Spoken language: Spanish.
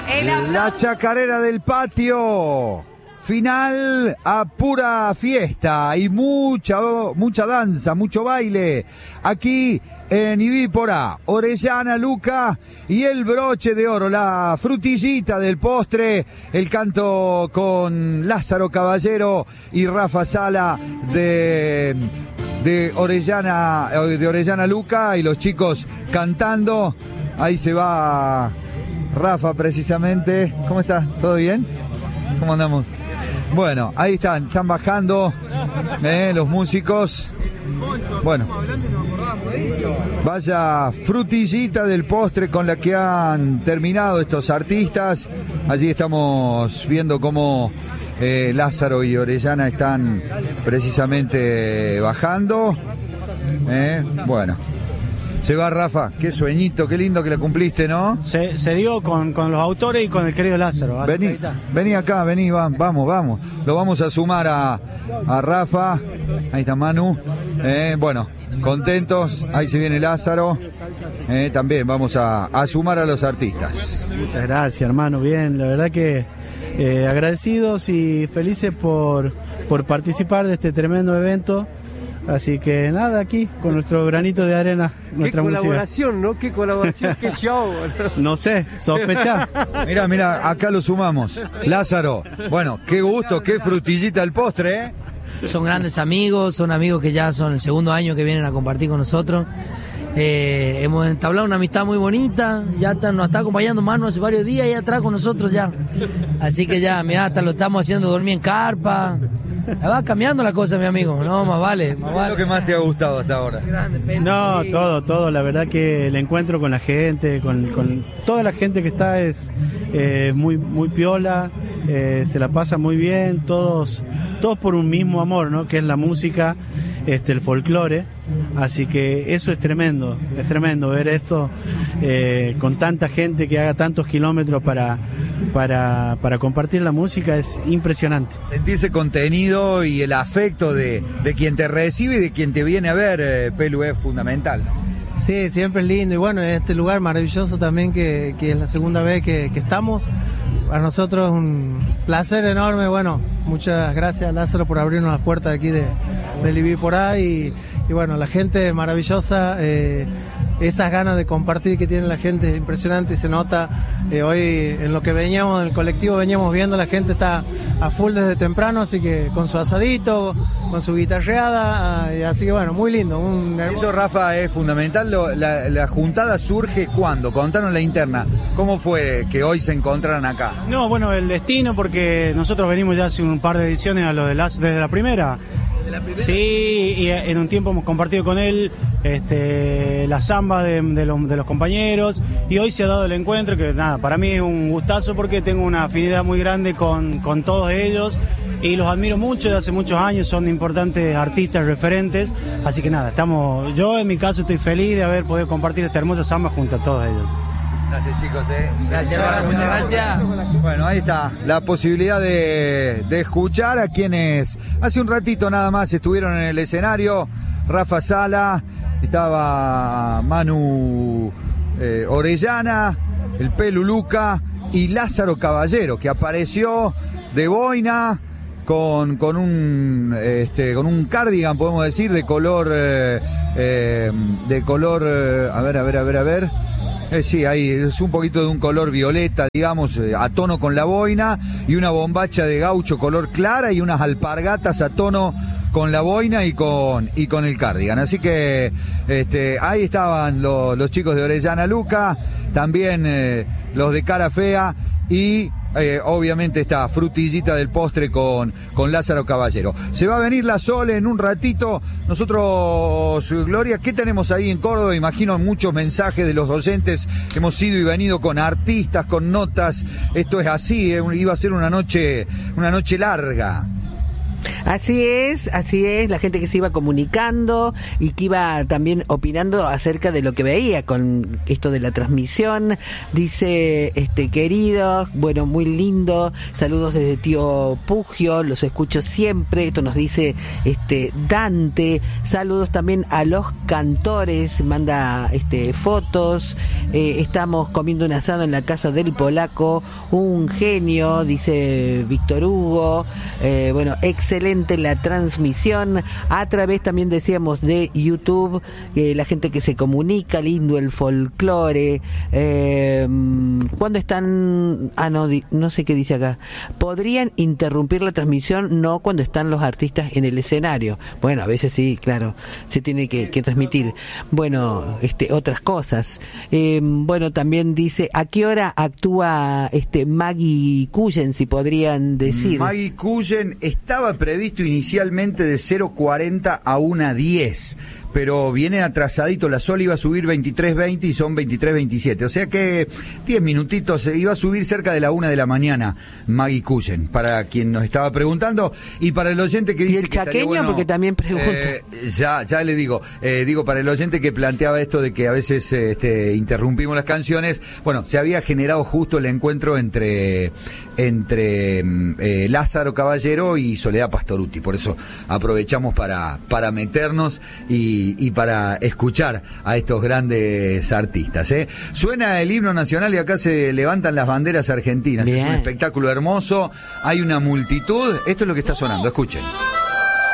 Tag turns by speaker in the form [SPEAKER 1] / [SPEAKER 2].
[SPEAKER 1] La chacarera del patio. Final a pura fiesta y mucha danza, mucho baile. Aquí en Ibípora, Orellana, Luca y el broche de oro, la frutillita del postre, el canto con Lázaro Caballero y Rafa Sala de Orellana Luca, y los chicos cantando. Ahí se va Rafa precisamente. ¿Cómo estás? ¿Todo bien? ¿Cómo andamos? Bueno, ahí están bajando los músicos. Bueno, vaya frutillita del postre con la que han terminado estos artistas. Allí estamos viendo cómo Lázaro y Orellana están precisamente bajando. Bueno, se va Rafa, qué sueñito, qué lindo que la cumpliste, ¿no?
[SPEAKER 2] Se dio con los autores y con el querido Lázaro.
[SPEAKER 1] Vení acá, vamos. Lo vamos a sumar a Rafa. Ahí está Manu. Bueno, contentos. Ahí se viene Lázaro. También vamos a sumar a los artistas.
[SPEAKER 3] Muchas gracias, hermano. Bien, la verdad que agradecidos y felices por participar de este tremendo evento. Así que nada, aquí con nuestro granito de arena, nuestra música.
[SPEAKER 4] Qué colaboración, ¿no? Qué colaboración, qué show.
[SPEAKER 3] No sé, sospechá.
[SPEAKER 1] Mira, acá lo sumamos. Lázaro, bueno, qué gusto, qué frutillita el postre, ¿eh?
[SPEAKER 5] Son grandes amigos, son amigos que ya son el segundo año que vienen a compartir con nosotros. Hemos entablado una amistad muy bonita, ya nos está acompañando Manu hace varios días y atrás con nosotros ya. Así que ya, mirá, hasta lo estamos haciendo dormir en carpa. Va cambiando la cosa, mi amigo. No, más vale.
[SPEAKER 1] ¿Qué es lo que más te ha gustado hasta ahora?
[SPEAKER 3] No, todo. La verdad que el encuentro con la gente, con toda la gente que está es muy piola, se la pasa muy bien, todos por un mismo amor, ¿no? Que es la música, el folclore. Así que eso es tremendo ver esto con tanta gente que haga tantos kilómetros para compartir la música, es impresionante.
[SPEAKER 1] Sentirse contenido y el afecto de quien te recibe y de quien te viene a ver, Pelu, es fundamental, ¿no?
[SPEAKER 6] Sí, siempre es lindo, y bueno, en este lugar maravilloso también que es la segunda vez que estamos. Para nosotros es un placer enorme. Bueno, muchas gracias, Lázaro, por abrirnos las puertas de aquí del Ibípora, y bueno, la gente maravillosa, esas ganas de compartir que tiene la gente es impresionante y se nota. Hoy en lo que veníamos, en el colectivo veníamos viendo, la gente está a full desde temprano, así que con su asadito, con su guitarreada, así que bueno, muy lindo.
[SPEAKER 1] Eso, Rafa, es fundamental. La juntada surge ¿cuándo? Contanos la interna. ¿Cómo fue que hoy se encontraran acá?
[SPEAKER 2] No, bueno, el destino, porque nosotros venimos ya hace un par de ediciones a lo de desde la primera. Sí, y en un tiempo hemos compartido con él la samba de los compañeros, y hoy se ha dado el encuentro, que nada, para mí es un gustazo porque tengo una afinidad muy grande con todos ellos y los admiro mucho de hace muchos años, son importantes artistas, referentes, así que nada, yo en mi caso estoy feliz de haber podido compartir esta hermosa samba junto a todos ellos.
[SPEAKER 1] Gracias, chicos.
[SPEAKER 5] Gracias, muchas gracias.
[SPEAKER 1] Bueno, ahí está la posibilidad de escuchar a quienes hace un ratito nada más estuvieron en el escenario. Rafa Sala, estaba Manu Orellana, el Pelu Luca y Lázaro Caballero, que apareció de boina con un cardigan, podemos decir, de color a ver. Sí, ahí es un poquito de un color violeta, digamos, a tono con la boina, y una bombacha de gaucho color clara y unas alpargatas a tono con la boina y con el cardigan. Así que ahí estaban los chicos de Orellana Luca, también los de Cara Fea y obviamente esta frutillita del postre con Lázaro Caballero. Se va a venir la Sole en un ratito. Nosotros, Gloria, ¿qué tenemos ahí en Córdoba? Imagino muchos mensajes de los oyentes. Hemos ido y venido con artistas, con notas. Esto es así, iba a ser una noche larga.
[SPEAKER 7] Así es, la gente que se iba comunicando y que iba también opinando acerca de lo que veía con esto de la transmisión. Dice, queridos, bueno, muy lindo, saludos desde Tío Pugio, los escucho siempre. Esto nos dice Dante. Saludos también a los cantores, manda fotos. Estamos comiendo un asado en la casa del polaco, un genio, dice Víctor Hugo. Bueno, excelente la transmisión a través, también decíamos, de YouTube, la gente que se comunica, lindo el folclore. ¿Cuándo están? No sé qué dice acá. ¿Podrían interrumpir la transmisión? No cuando están los artistas en el escenario. Bueno, a veces sí, claro, se tiene que transmitir. Bueno, otras cosas. Bueno, también dice, ¿a qué hora actúa Maggie Cullen, si podrían decir?
[SPEAKER 1] Maggie Cullen estaba previsto inicialmente de 0:40 a 1:10. Pero viene atrasadito, la Sol iba a subir 23:20 y son 23:27, o sea que 10 minutitos, iba a subir cerca de la 1 de la mañana Maggie Cullen, para quien nos estaba preguntando, y para el oyente que dice
[SPEAKER 7] ¿y el
[SPEAKER 1] que
[SPEAKER 7] chaqueño?
[SPEAKER 1] Bueno,
[SPEAKER 7] porque también pregunta.
[SPEAKER 1] Ya le digo para el oyente que planteaba esto de que a veces interrumpimos las canciones, bueno, se había generado justo el encuentro entre Lázaro Caballero y Soledad Pastorutti, por eso aprovechamos para meternos y para escuchar a estos grandes artistas. Suena el himno nacional y acá se levantan las banderas argentinas. Bien. Es un espectáculo hermoso, hay una multitud, esto es lo que está sonando, escuchen.